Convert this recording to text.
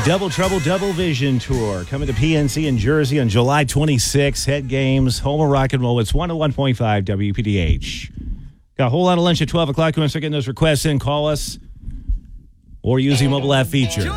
Double Trouble Double Vision Tour coming to PNC in Jersey on July 26th. Head games, home of rock and roll. It's 101.5 WPDH. Got a whole lot of lunch at 12 o'clock. You want to start getting those requests in, call us or use the mobile app feature.